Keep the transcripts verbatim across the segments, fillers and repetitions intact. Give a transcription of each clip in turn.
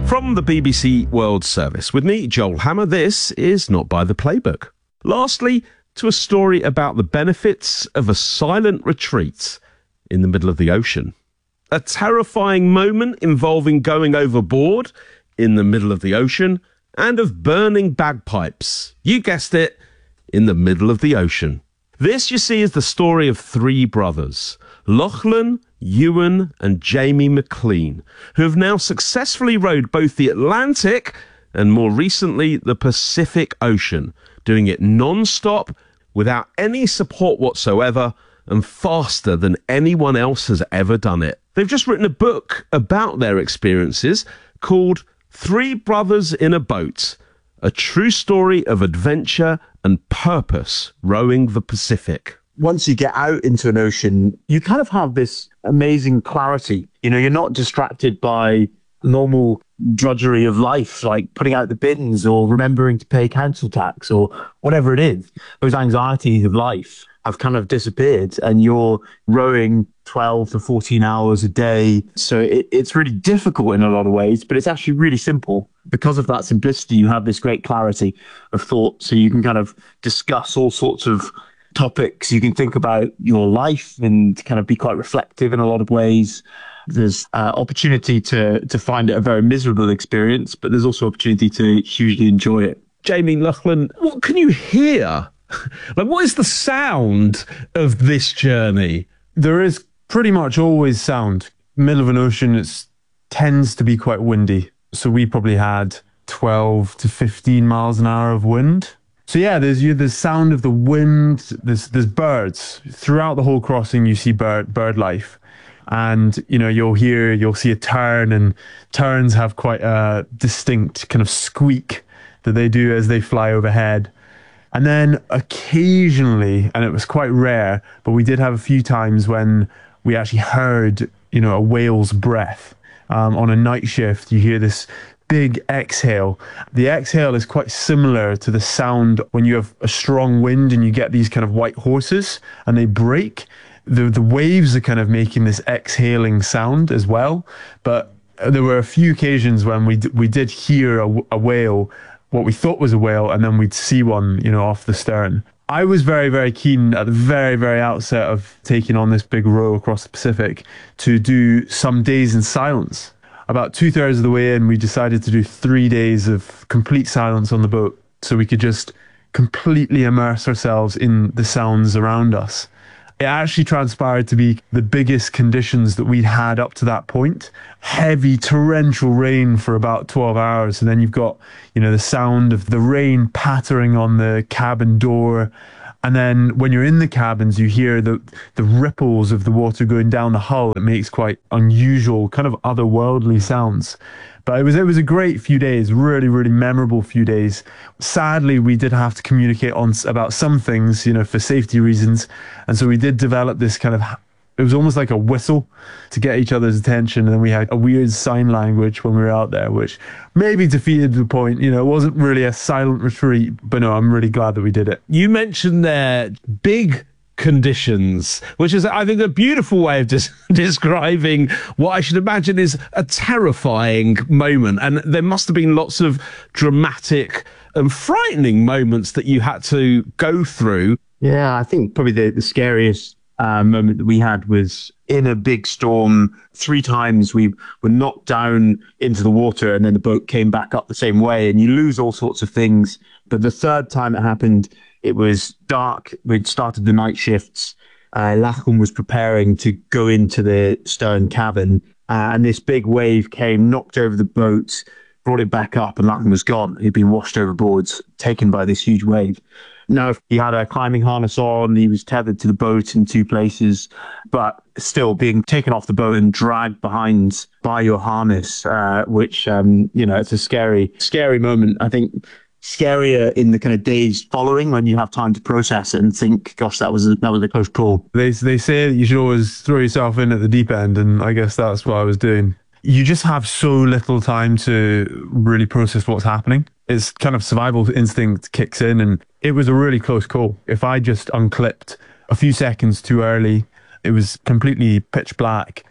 From the B B C World Service, with me, Joel Hammer, this is Not By the Playbook. Lastly, to a story about the benefits of a silent retreat in the middle of the ocean. A terrifying moment involving going overboard in the middle of the ocean, and of burning bagpipes, you guessed it, in the middle of the ocean. This, you see, is the story of three brothers, Lachlan, Ewan and Jamie McLean, who have now successfully rowed both the Atlantic and more recently the Pacific Ocean, doing it non-stop, without any support whatsoever, and faster than anyone else has ever done it. They've just written a book about their experiences called Three Brothers in a Boat, a true story of adventure and purpose rowing the Pacific. Once you get out into an ocean, you kind of have this amazing clarity. You know, you're not distracted by normal drudgery of life, like putting out the bins or remembering to pay council tax or whatever it is. Those anxieties of life have kind of disappeared, and you're rowing twelve to fourteen hours a day. So it, it's really difficult in a lot of ways, but it's actually really simple. Because of that simplicity, you have this great clarity of thought. So you can kind of discuss all sorts of topics. You can think about your life and kind of be quite reflective in a lot of ways. There's uh, opportunity to to find it a very miserable experience, but there's also opportunity to hugely enjoy it. Jamie, Lachlan, what can you hear? Like, what is the sound of this journey? There is pretty much always sound. Middle of an ocean, it tends to be quite windy. So we probably had twelve to fifteen miles an hour of wind. So yeah, there's you the sound of the wind. There's there's birds throughout the whole crossing. You see bird bird life, and you know you'll hear you'll see a tern, and terns have quite a distinct kind of squeak that they do as they fly overhead. And then occasionally, and it was quite rare, but we did have a few times when we actually heard you know a whale's breath um, on a night shift. You hear this big exhale. The exhale is quite similar to the sound when you have a strong wind and you get these kind of white horses and they break. The the waves are kind of making this exhaling sound as well. But there were a few occasions when we d- we did hear a, a whale, what we thought was a whale, and then we'd see one, you know, off the stern. I was very, very keen at the very, very outset of taking on this big row across the Pacific to do some days in silence. About two thirds of the way in, we decided to do three days of complete silence on the boat so we could just completely immerse ourselves in the sounds around us. It actually transpired to be the biggest conditions that we'd had up to that point. Heavy torrential rain for about twelve hours. And then you've got, you know, the sound of the rain pattering on the cabin door. And then when you're in the cabins, you hear the, the ripples of the water going down the hull. It makes quite unusual, kind of otherworldly sounds. But it was it was a great few days, really, really memorable few days. Sadly, we did have to communicate on about some things, you know, for safety reasons. And so we did develop this kind of, it was almost like a whistle to get each other's attention. And then we had a weird sign language when we were out there, which maybe defeated the point. You know, it wasn't really a silent retreat, but no, I'm really glad that we did it. You mentioned there big conditions, which is, I think, a beautiful way of des- describing what I should imagine is a terrifying moment. And there must have been lots of dramatic and frightening moments that you had to go through. Yeah, I think probably the, the scariest uh, moment that we had was in a big storm. Three times we were knocked down into the water and then the boat came back up the same way, and you lose all sorts of things. But the third time it happened, it was dark. We'd started the night shifts. Uh, Lachlan was preparing to go into the stern cabin, uh, and this big wave came, knocked over the boat, brought it back up, and Lachlan was gone. He'd been washed overboard, taken by this huge wave. Now, he had a climbing harness on. He was tethered to the boat in two places, but still being taken off the boat and dragged behind by your harness, uh, which, um, you know, it's a scary, scary moment. I think scarier in the kind of days following when you have time to process it and think, gosh, that was a, that was a close call. They, they say that you should always throw yourself in at the deep end, and I guess that's what I was doing. You just have so little time to really process what's happening. It's kind of survival instinct kicks in, and it was a really close call. If I just unclipped a few seconds too early, it was completely pitch black.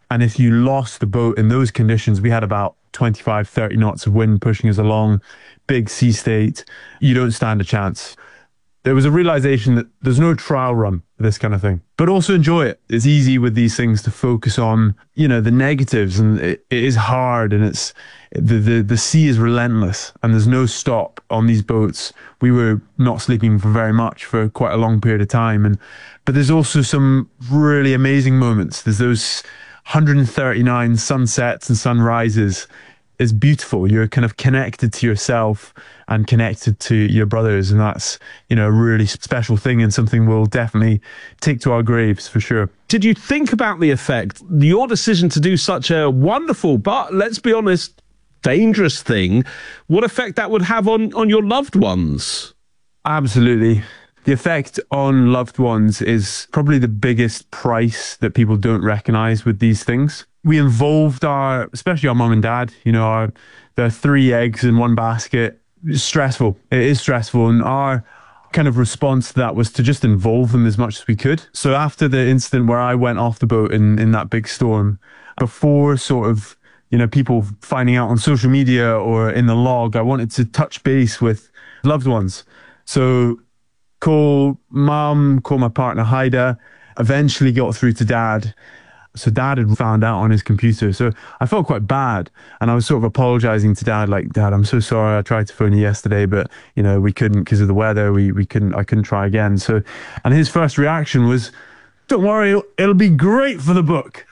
And if you lost the boat in those conditions, we had about twenty-five, thirty knots of wind pushing us along, big sea state, you don't stand a chance. There was a realization that there's no trial run for this kind of thing, but also enjoy it. It's easy with these things to focus on, you know, the negatives, and it, it is hard, and it's the, the, the sea is relentless, and there's no stop on these boats. We were not sleeping for very much for quite a long period of time. And, but there's also some really amazing moments. There's those one hundred thirty-nine sunsets and sunrises. It's beautiful. You're kind of connected to yourself and connected to your brothers. And that's, you know, a really special thing, and something we'll definitely take to our graves for sure. Did you think about the effect, your decision to do such a wonderful, but let's be honest, dangerous thing, what effect that would have on, on your loved ones? Absolutely. The effect on loved ones is probably the biggest price that people don't recognize with these things. We involved our, especially our mum and dad, you know, our, there are three eggs in one basket. It's stressful. It is stressful. And our kind of response to that was to just involve them as much as we could. So after the incident where I went off the boat in, in that big storm, before sort of, you know, people finding out on social media or in the log, I wanted to touch base with loved ones. So call mum, call my partner Haida, eventually got through to dad. So dad had found out on his computer. So I felt quite bad. And I was sort of apologizing to dad, like, Dad, I'm so sorry. I tried to phone you yesterday, but, you know, we couldn't because of the weather. We we couldn't, I couldn't try again. So, and his first reaction was, don't worry, it'll, it'll be great for the book.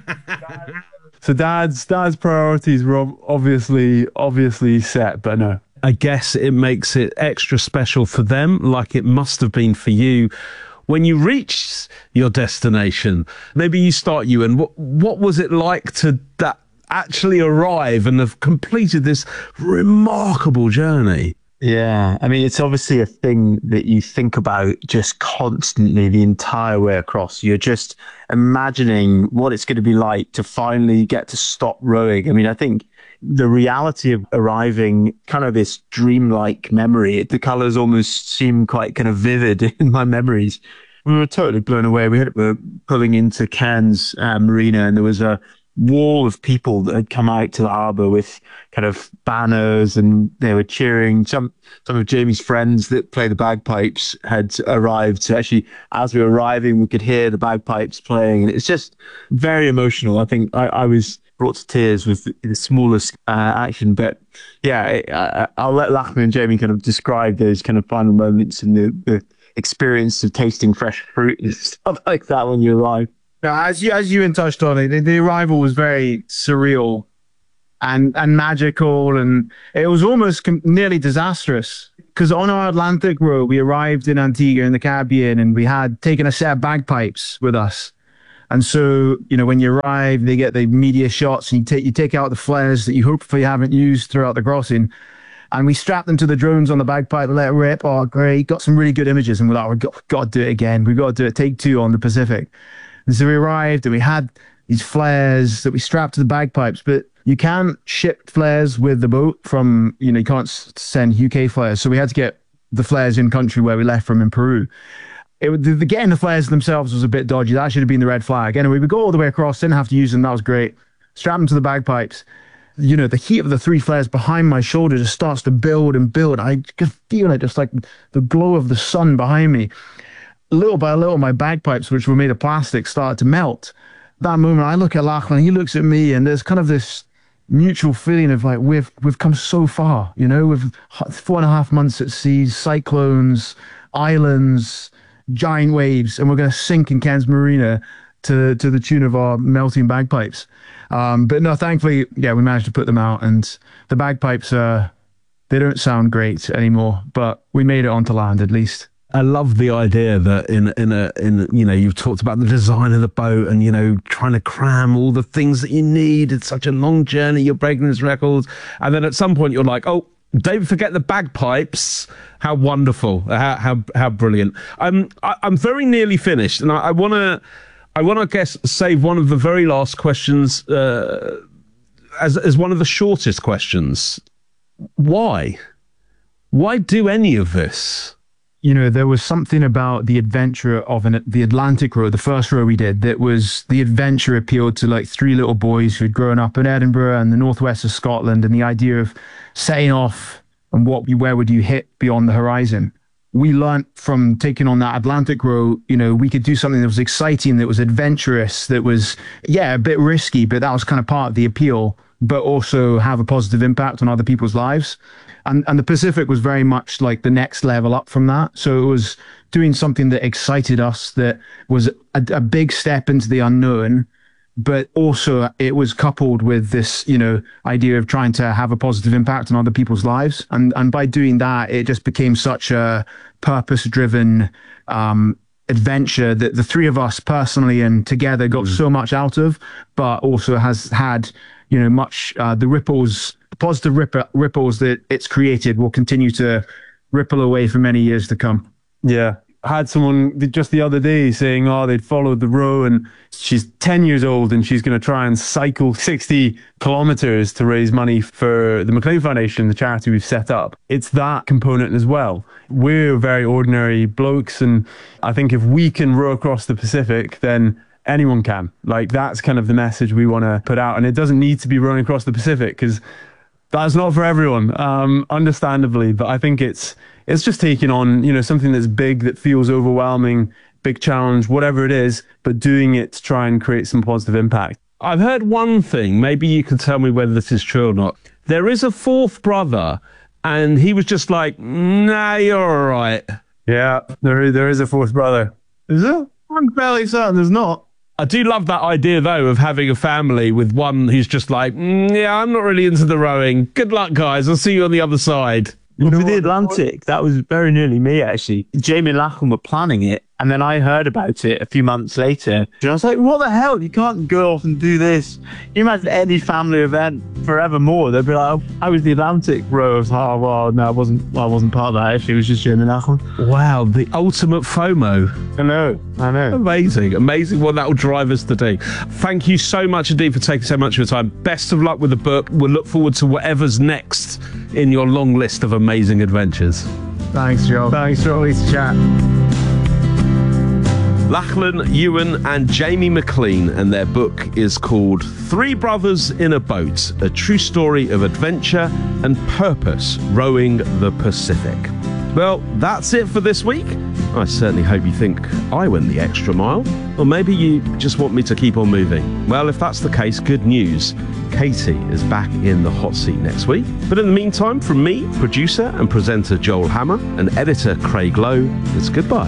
So dad's, dad's priorities were obviously, obviously set, but no. I guess it makes it extra special for them, like it must have been for you. When you reach your destination, maybe you start, Ewan, what, what was it like to that actually arrive and have completed this remarkable journey? Yeah, I mean, it's obviously a thing that you think about just constantly the entire way across. You're just imagining what it's going to be like to finally get to stop rowing. I mean, I think the reality of arriving, kind of this dreamlike memory, the colors almost seem quite kind of vivid in my memories. We were totally blown away. We, had, we were pulling into Cairns uh, Marina, and there was a wall of people that had come out to the harbour with kind of banners, and they were cheering. Some some of Jamie's friends that play the bagpipes had arrived. So actually, as we were arriving, we could hear the bagpipes playing, and it's just very emotional. I think I, I was brought to tears with the, the smallest uh, action. But yeah, I, I'll let Lachlan and Jamie kind of describe those kind of final moments and the, the experience of tasting fresh fruit and stuff like that when you arrive. Now, as you as you touched on it, the, the arrival was very surreal and and magical, and it was almost com- nearly disastrous. Because on our Atlantic row, we arrived in Antigua in the Caribbean, and we had taken a set of bagpipes with us. And so, you know, when you arrive, they get the media shots, and you take you take out the flares that you hopefully haven't used throughout the crossing. And we strapped them to the drones on the bagpipe and let it rip. Oh, great. Got some really good images. And we're like, we've got, got to do it again. We've got to do it. Take two on the Pacific. And so we arrived, and we had these flares that we strapped to the bagpipes. But you can't ship flares with the boat from, you know, you can't send U K flares. So we had to get the flares in country where we left from in Peru. It, the, the getting the flares themselves was a bit dodgy. That should have been the red flag. Anyway, we go all the way across, didn't have to use them. That was great. Strap them to the bagpipes. You know, the heat of the three flares behind my shoulder just starts to build and build. I could feel it, just like the glow of the sun behind me. Little by little, my bagpipes, which were made of plastic, started to melt. That moment, I look at Lachlan, he looks at me, and there's kind of this mutual feeling of like, we've we've come so far, you know, with four and a half months at sea, cyclones, islands, giant waves, and we're going to sink in Cairns Marina to to the tune of our melting bagpipes. Um, but no, thankfully, yeah, we managed to put them out, and the bagpipes, uh, they don't sound great anymore, but we made it onto land at least. I love the idea that in in a in you know, you've talked about the design of the boat and, you know, trying to cram all the things that you need. It's such a long journey. You're breaking this records, and then at some point you're like, oh, don't forget the bagpipes. How wonderful! How how how brilliant! I'm I, I'm very nearly finished, and I want to I want to guess save one of the very last questions uh, as as one of the shortest questions. Why? Why do any of this? you know, there was something about the adventure of an, the Atlantic row, the first row we did, that was the adventure appealed to like three little boys who'd grown up in Edinburgh and the northwest of Scotland, and the idea of setting off and what, where would you hit beyond the horizon. We learnt from taking on that Atlantic row, you know, we could do something that was exciting, that was adventurous, that was, yeah, a bit risky, but that was kind of part of the appeal, but also have a positive impact on other people's lives. And and the Pacific was very much like the next level up from that. So it was doing something that excited us, that was a, a big step into the unknown, but also it was coupled with this, you know, idea of trying to have a positive impact on other people's lives. And and by doing that, it just became such a purpose-driven um, adventure that the three of us personally and together got mm. so much out of, but also has had, you know, much, uh, the ripples, the positive ripple, ripples that it's created will continue to ripple away for many years to come. Yeah. I had someone just the other day saying, oh, they'd followed the row and she's ten years old and she's going to try and cycle sixty kilometers to raise money for the McLean Foundation, the charity we've set up. It's that component as well. We're very ordinary blokes, and I think if we can row across the Pacific, then anyone can. Like, that's kind of the message we want to put out. And it doesn't need to be rowing across the Pacific, because that's not for everyone, um, understandably. But I think it's it's just taking on, you know, something that's big, that feels overwhelming, big challenge, whatever it is, but doing it to try and create some positive impact. I've heard one thing, maybe you can tell me whether this is true or not. There is a fourth brother, and he was just like, nah, you're all right. Yeah, there is, there is a fourth brother. Is there? I'm fairly certain there's not. I do love that idea, though, of having a family with one who's just like, mm, yeah, I'm not really into the rowing. Good luck, guys. I'll see you on the other side. You know, for the Atlantic, that was very nearly me, actually. Jamie and Lachlan were planning it, and then I heard about it a few months later. And I was like, what the hell? You can't go off and do this. You imagine any family event forevermore. They'd be like, oh, I was the Atlantic row. I was like, oh, well, no, I wasn't, well, I wasn't part of that. Actually, it was just Jamie and Lachlan. Wow, the ultimate FOMO. I know, I know. Amazing, amazing what that will drive us to do. Thank you so much indeed for taking so much of your time. Best of luck with the book. We'll look forward to whatever's next in your long list of amazing adventures. Thanks, Joe. Thanks for always chat. Lachlan, Ewan and Jamie McLean, and their book is called Three Brothers in a Boat, a true story of adventure and purpose rowing the Pacific. Well, that's it for this week. I certainly hope you think I went the extra mile, or maybe you just want me to keep on moving. Well, if that's the case, good news. Katie is back in the hot seat next week. But in the meantime, from me, producer and presenter Joel Hammer, and editor Craig Lowe, it's goodbye.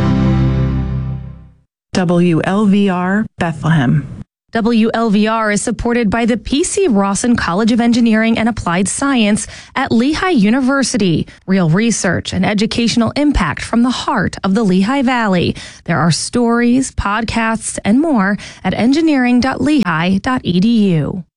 W L V R Bethlehem. W L V R is supported by the P C Rawson College of Engineering and Applied Science at Lehigh University. Real research and educational impact from the heart of the Lehigh Valley. There are stories, podcasts, and more at engineering dot lehigh dot e d u.